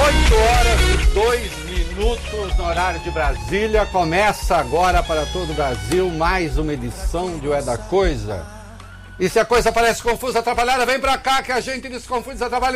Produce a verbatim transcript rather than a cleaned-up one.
oito horas e dois minutos no horário de Brasília. Começa agora para todo o Brasil mais uma edição de O É da Coisa. E se a coisa parece confusa, atrapalhada, vem pra cá que a gente desconfunde, desatrapalha.